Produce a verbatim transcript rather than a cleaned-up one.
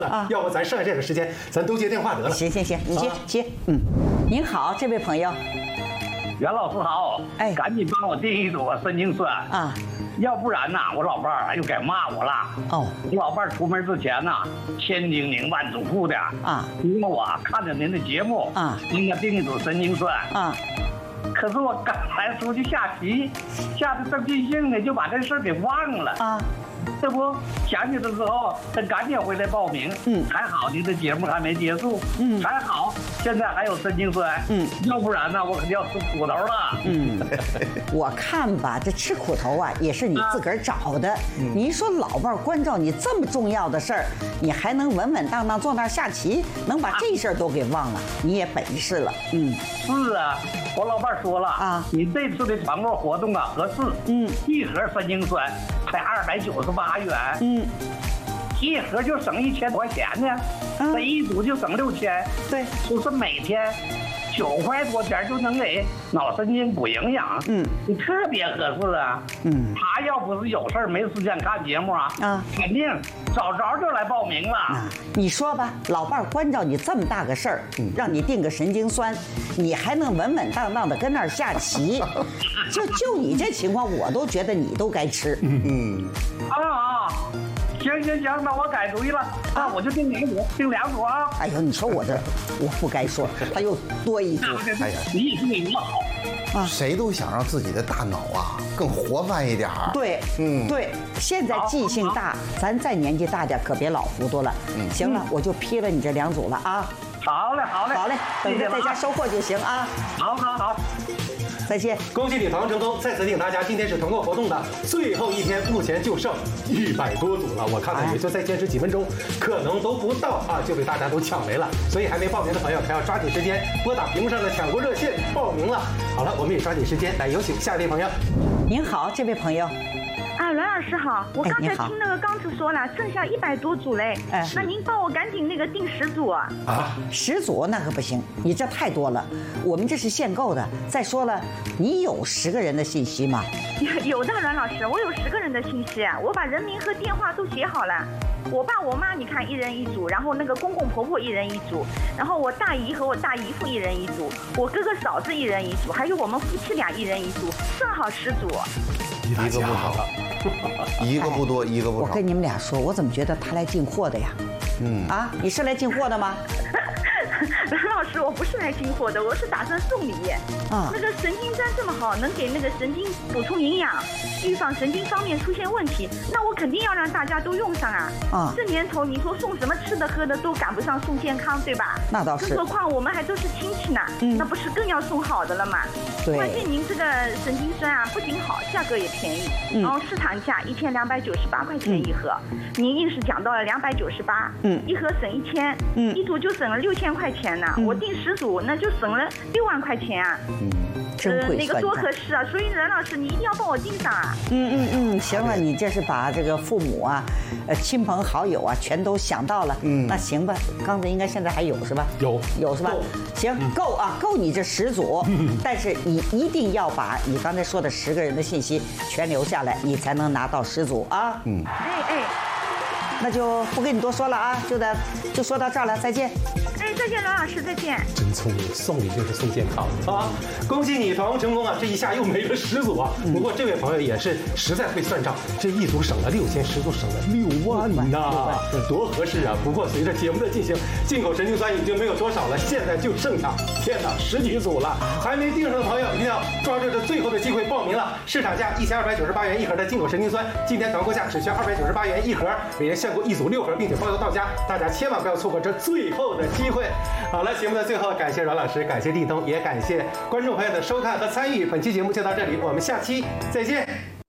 啊， 要不咱剩下这个时间，咱都接电话得了。 行行行，你接、啊、接。嗯，您好，这位朋友。 袁老师好， 哎， 赶紧帮我订一组神经酸啊， 要不然呐，我老伴儿又该骂我了。 哦， 我老伴儿出门之前呐，千叮咛万嘱咐的啊， 因为我看着您的节目啊， 应该订一组神经酸啊。 可是我刚才出去下棋，下的正尽兴呢，就把这事儿给忘了啊。 这不想起的时候，他赶紧回来报名。 嗯， 还好你的节目还没结束。 嗯， 还好现在还有神经酸。 嗯， 要不然呢，我肯定要吃苦头了。 嗯，我看吧，这吃苦头啊，也是你自个儿找的。嗯、你一说老伴关照你这么重要的事儿，你还能稳稳当当坐那儿下棋，能把这事儿都给忘了，你也本事了。嗯， 是啊，我老伴说了啊，你这次的团购活动啊合适。嗯，一盒神经酸才二百九十八元。嗯。一盒就省一千多块钱呢，这、嗯、一组就省六千， 对， 就是每天九块多钱就能给脑神经补营养，嗯，你特别合适啊，嗯，他要不是有事儿没时间看节目啊，啊，肯定早早就来报名了。啊、 你说吧，老伴儿关照你这么大个事儿，嗯、让你订个神经酸，你还能稳稳当当的跟那儿下棋，就就你这情况，我都觉得你都该吃，嗯嗯， 啊啊。行行行，那我改主意了啊！我就订两组，订两组啊！ 哎呦，你说我这，我不该说，他又多一组。 哎呀，你也是你多好啊！谁都想让自己的大脑啊更活泛一点儿。 对，嗯，对，现在记性大，咱再年纪大点可别老糊涂了。嗯，行了，我就批了你这两组了啊！ 好嘞，好嘞， 好嘞，等着在家收货就行啊！ 好好好。 再见！ 恭喜你团购成功！再次提醒大家，今天是团购活动的最后一天，目前就剩一百多组了。我看看也就再坚持几分钟，可能都不到啊，就被大家都抢没了。所以还没报名的朋友，还要抓紧时间拨打屏幕上的抢购热线报名了。好了，我们也抓紧时间来有请下一位朋友。 您好，这位朋友。 啊，阮老师好，我刚才听那个刚子说了，剩下一百多组嘞，哎，那您帮我赶紧那个订十组啊！ 啊，十组那可不行，你这太多了，我们这是限购的。再说了，你有十个人的信息吗？ 有的，阮老师，我有十个人的信息，我把人名和电话都写好了。我爸我妈你看一人一组，然后那个公公婆婆一人一组，然后我大姨和我大姨夫一人一组，我哥哥嫂子一人一组，还有我们夫妻俩一人一组，正好十组。 一个不少，一个不多，一个不少。 我跟你们俩说，我怎么觉得他来进货的呀？嗯啊，你是来进货的吗？ 阮老师，我不是来进货的，我是打算送礼。啊，那个神经酸这么好，能给那个神经补充营养，预防神经方面出现问题，那我肯定要让大家都用上啊。啊，这年头你说送什么吃的喝的都赶不上送健康，对吧？ 那倒是。 更何况我们还都是亲戚呢，嗯，那不是更要送好的了吗？ 对。 关键您这个神经酸啊，不仅好，价格也便宜，嗯、然后市场价一千两百九十八块钱一盒，嗯、您硬是讲到了两百九十八，嗯，一盒省一千，嗯，一组就省了六千块钱呢。嗯、我订十组，那就省了六万块钱啊。嗯。 真会算账， 那个多合适啊！所以阮老师，你一定要帮我订上啊！ 嗯嗯嗯，行了，你这是把这个父母啊、呃亲朋好友啊全都想到了。嗯，那行吧，刚子应该现在还有是吧？ 有有是吧？行，够啊，够你这十组。但是你一定要把你刚才说的十个人的信息全留下来，你才能拿到十组啊。嗯。 哎哎， 那就不跟你多说了啊，就的就说到这儿了，再见。 哎，再见，阮老师，再见。 真聪明，送礼就是送健康啊！恭喜你团购成功啊！这一下又没了十组啊！不过这位朋友也是实在会算账，这一组省了六千，十组省了六万呐，多合适啊！不过随着节目的进行，进口神经酸已经没有多少了，现在就剩下天哪十几组了，还没订上的朋友一定要抓住这最后的机会报名了。市场价一千二百九十八元一盒的进口神经酸，今天团购价只需要二百九十八元一盒，每人限购一组六盒，并且包邮到家，大家千万不要错过这最后的机会。好了，节目的最后，感谢阮老师，感谢立冬，也感谢观众朋友的收看和参与。本期节目就到这里，我们下期再见。